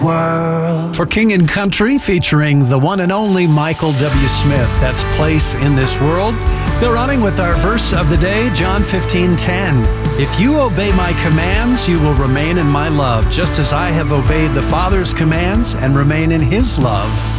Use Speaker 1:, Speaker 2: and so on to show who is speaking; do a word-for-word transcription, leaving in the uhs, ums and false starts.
Speaker 1: world.
Speaker 2: For King and Country, featuring the one and only Michael W. Smith. That's Place in This World. Go running with our verse of the day, John fifteen ten. If you obey my commands, you will remain in my love, just as I have obeyed the Father's commands and remain in his love.